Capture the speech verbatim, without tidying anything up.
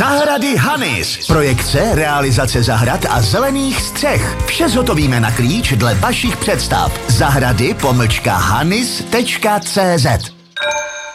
Zahrady Hanis. Projekce, realizace zahrad a zelených střech. Vše zhotovíme na klíč dle vašich představ. Zahrady pomlčka hanis tečka cé zet